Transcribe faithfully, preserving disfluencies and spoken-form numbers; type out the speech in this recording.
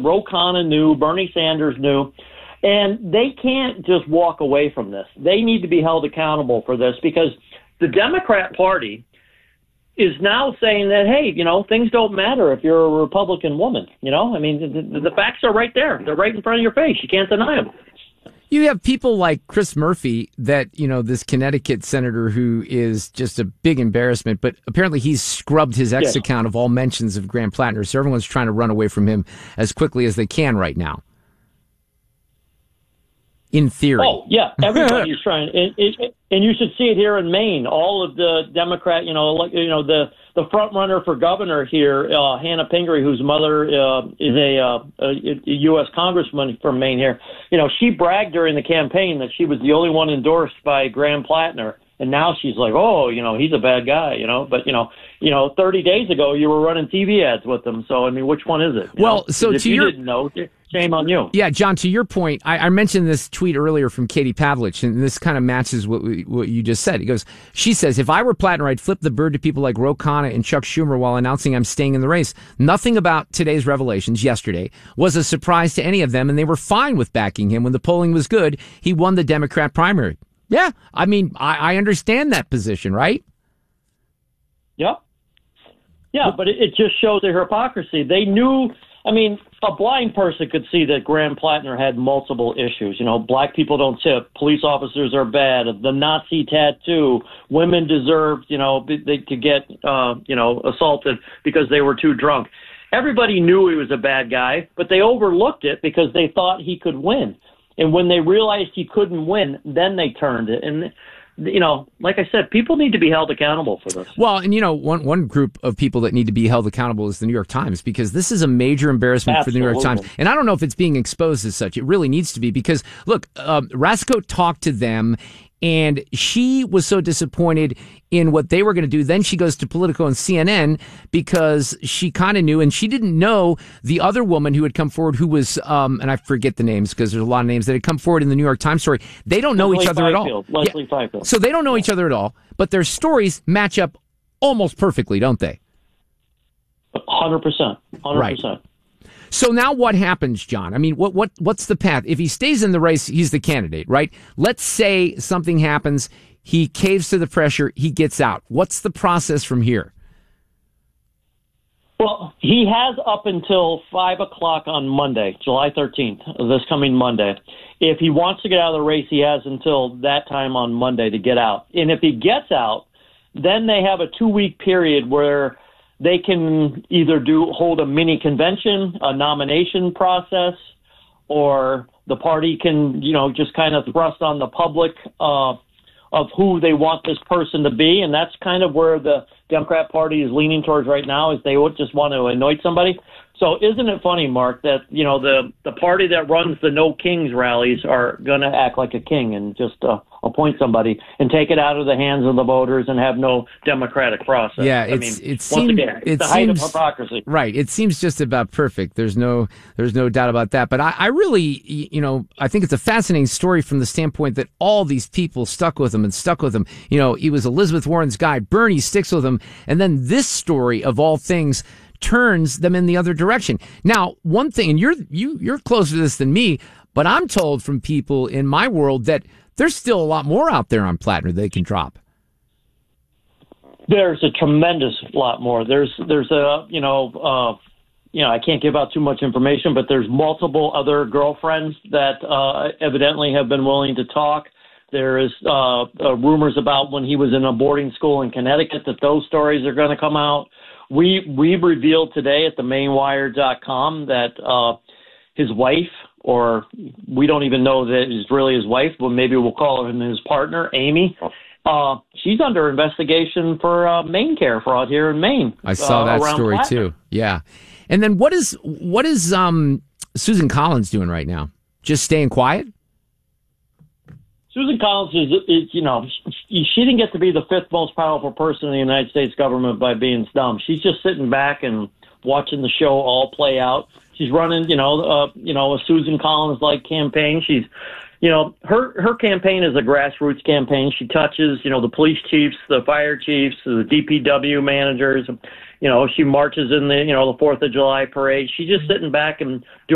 Ro Khanna knew, Bernie Sanders knew. And they can't just walk away from this. They need to be held accountable for this because the Democrat Party is now saying that, hey, you know, things don't matter if you're a Republican woman. You know, I mean, the, the facts are right there. They're right in front of your face. You can't deny them. You have people like Chris Murphy, that, you know, this Connecticut senator who is just a big embarrassment, but apparently he's scrubbed his X yes. account of all mentions of Graham Plattner. So everyone's trying to run away from him as quickly as they can right now. In theory. Oh, yeah. Everybody's trying. And, and, and you should see it here in Maine. All of the Democrat, you know, like, you know, the, the front runner for governor here, uh, Hannah Pingree, whose mother uh, is a, uh, a U S congressman from Maine here. You know, she bragged during the campaign that she was the only one endorsed by Graham Plattner. And now she's like, oh, you know, he's a bad guy, you know. But, you know, you know, thirty days ago you were running T V ads with him. So, I mean, which one is it? Well, know? so if to you your... didn't know, shame on you. Yeah, John, to your point, I, I mentioned this tweet earlier from Katie Pavlich, and this kind of matches what we, what you just said. He goes, she says, if I were Plattner, I'd flip the bird to people like Ro Khanna and Chuck Schumer while announcing I'm staying in the race. Nothing about today's revelations yesterday was a surprise to any of them, and they were fine with backing him when the polling was good. He won the Democrat primary. Yeah, I mean, I, I understand that position, right? Yep. Yeah, but it, it just shows their hypocrisy. They knew, I mean, a blind person could see that Graham Plattner had multiple issues. You know, black people don't tip, police officers are bad, the Nazi tattoo, women deserved, you know, they, to get, uh, you know, assaulted because they were too drunk. Everybody knew he was a bad guy, but they overlooked it because they thought he could win. And when they realized he couldn't win, then they turned it. And, you know, like I said, people need to be held accountable for this. Well, and, you know, one one group of people that need to be held accountable is the New York Times, because this is a major embarrassment Absolutely. for the New York Times. And I don't know if it's being exposed as such. It really needs to be, because, look, um, Rasko talked to them, and she was so disappointed in what they were going to do. Then she goes to Politico and C N N because she kind of knew, and she didn't know the other woman who had come forward, who was, um, and I forget the names because there's a lot of names that had come forward in the New York Times story. They don't know Leslie each other Fifield. at all. Leslie Yeah. Fifield. So they don't know each other at all, but their stories match up almost perfectly, don't they? one hundred percent. one hundred percent. Right. So now what happens, John? I mean, what what what's the path? If he stays in the race, he's the candidate, right? Let's say something happens, he caves to the pressure, he gets out. What's the process from here? Well, he has up until five o'clock on Monday, July thirteenth, this coming Monday. If he wants to get out of the race, he has until that time on Monday to get out. And if he gets out, then they have a two-week period where they can either do hold a mini convention, a nomination process, or the party can, you know, just kind of thrust on the public uh, of who they want this person to be. And that's kind of where the Democrat Party is leaning towards right now, is they would just want to anoint somebody. So isn't it funny, Mark, that, you know, the, the party that runs the No Kings rallies are going to act like a king and just uh, appoint somebody and take it out of the hands of the voters and have no democratic process? Yeah, I it's, mean, it seems, again, it's it the height seems, of hypocrisy. Right. It seems just about perfect. There's no, there's no doubt about that. But I, I really, you know, I think it's a fascinating story from the standpoint that all these people stuck with him and stuck with him. You know, he was Elizabeth Warren's guy. Bernie sticks with him. And then this story, of all things, turns them in the other direction. Now, one thing, and you're you you're closer to this than me, but I'm told from people in my world that there's still a lot more out there on Plattner they can drop. There's a tremendous lot more. There's there's a you know uh, you know I can't give out too much information, but there's multiple other girlfriends that uh, evidently have been willing to talk. There is uh, uh, rumors about when he was in a boarding school in Connecticut that those stories are going to come out. We we revealed today at the main wire dot com that uh, his wife, or we don't even know that it's really his wife, but maybe we'll call him his partner, Amy. Uh, she's under investigation for uh, MaineCare fraud here in Maine. I saw uh, that story Plattner. too. Yeah, and then what is what is um, Susan Collins doing right now? Just staying quiet? Susan Collins is, is, you know, she, she didn't get to be the fifth most powerful person in the United States government by being dumb. She's just sitting back and watching the show all play out. She's running, you know, uh, you know, a Susan Collins-like campaign. She's, you know, her her campaign is a grassroots campaign. She touches, you know, the police chiefs, the fire chiefs, the D P W managers. You know, she marches in the, you know, the Fourth of July parade. She's just sitting back and doing